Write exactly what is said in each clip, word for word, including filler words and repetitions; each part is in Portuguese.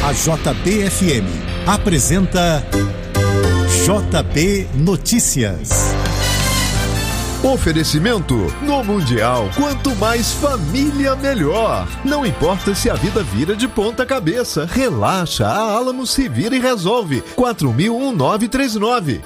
A J B F M apresenta J B Notícias. Oferecimento: no Mundial, quanto mais família, melhor. Não importa se a vida vira de ponta cabeça, relaxa, a Alamos se vira e resolve. quatro mil nove três nove.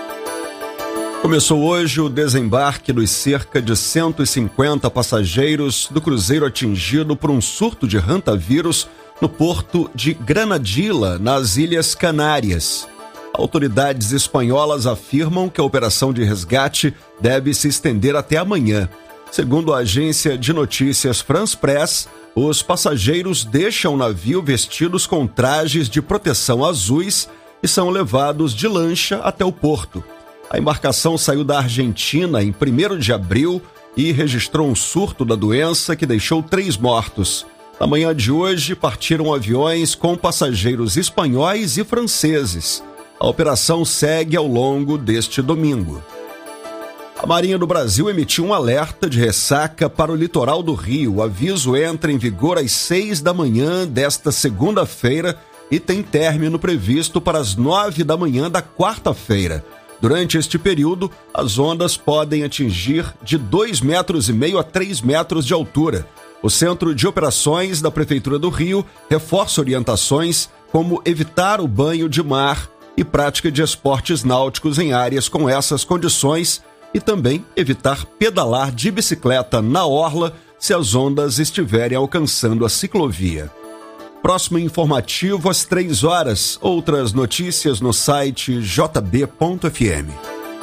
Começou hoje o desembarque dos cerca de cento e cinquenta passageiros do cruzeiro atingido por um surto de hantavírus no porto de Granadilla, nas Ilhas Canárias. Autoridades espanholas afirmam que a operação de resgate deve se estender até amanhã. Segundo a agência de notícias France Press, os passageiros deixam o navio vestidos com trajes de proteção azuis e são levados de lancha até o porto. A embarcação saiu da Argentina em primeiro de abril e registrou um surto da doença que deixou três mortos. Na manhã de hoje, partiram aviões com passageiros espanhóis e franceses. A operação segue ao longo deste domingo. A Marinha do Brasil emitiu um alerta de ressaca para o litoral do Rio. O aviso entra em vigor às seis da manhã desta segunda-feira e tem término previsto para as nove da manhã da quarta-feira. Durante este período, as ondas podem atingir de dois metros e meio a três metros de altura. O Centro de Operações da Prefeitura do Rio reforça orientações como evitar o banho de mar e prática de esportes náuticos em áreas com essas condições e também evitar pedalar de bicicleta na orla se as ondas estiverem alcançando a ciclovia. Próximo informativo às três horas. Outras notícias no site j b ponto f m.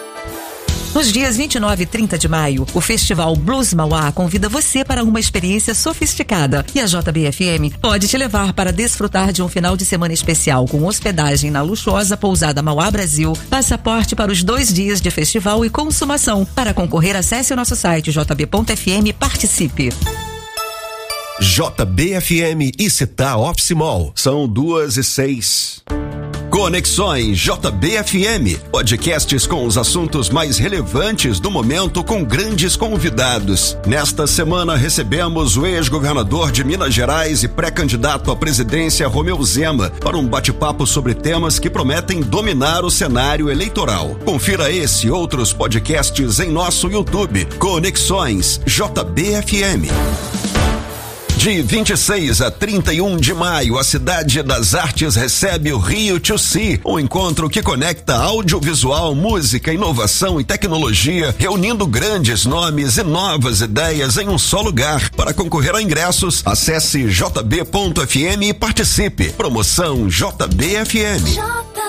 Nos dias vinte e nove e trinta de maio, o Festival Blues Mauá convida você para uma experiência sofisticada. E a J B F M pode te levar para desfrutar de um final de semana especial com hospedagem na luxuosa pousada Mauá Brasil, passaporte para os dois dias de festival e consumação. Para concorrer, acesse o nosso site j b ponto f m e participe. J B F M e Città Office Mall. São duas e seis. Conexões J B F M, podcasts com os assuntos mais relevantes do momento com grandes convidados. Nesta semana recebemos o ex-governador de Minas Gerais e pré-candidato à presidência Romeu Zema para um bate-papo sobre temas que prometem dominar o cenário eleitoral. Confira esse e outros podcasts em nosso YouTube. Conexões J B F M. De vinte e seis a trinta e um de maio, a Cidade das Artes recebe o Rio to See, um encontro que conecta audiovisual, música, inovação e tecnologia, reunindo grandes nomes e novas ideias em um só lugar. Para concorrer a ingressos, acesse j b ponto f m e participe. Promoção J B F M.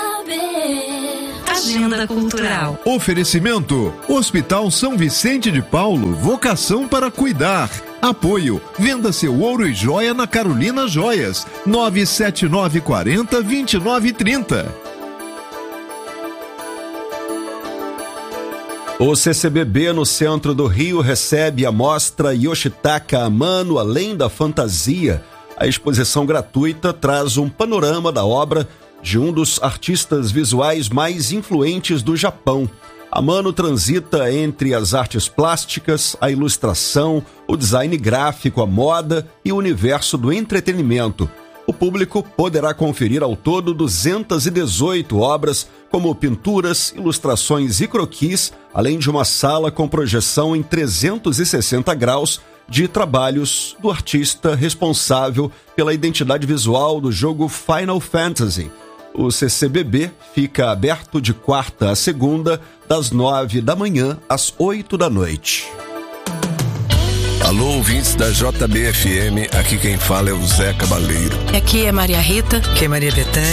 Agenda Cultural. Oferecimento: Hospital São Vicente de Paulo, vocação para cuidar. Apoio: venda seu ouro e joia na Carolina Joias, nove sete nove quatro zero, dois nove três zero. O C C B B no centro do Rio recebe a mostra Yoshitaka Amano Além da Fantasia. A exposição gratuita traz um panorama da obra de um dos artistas visuais mais influentes do Japão. Amano transita entre as artes plásticas, a ilustração, o design gráfico, a moda e o universo do entretenimento. O público poderá conferir ao todo duzentas e dezoito obras, como pinturas, ilustrações e croquis, além de uma sala com projeção em trezentos e sessenta graus de trabalhos do artista responsável pela identidade visual do jogo Final Fantasy. O C C B B fica aberto de quarta a segunda, das nove da manhã às oito da noite. Alô, ouvintes da J B F M, aqui quem fala é o Zé Cabaleiro. Aqui é Maria Rita, que é Maria Bethânia.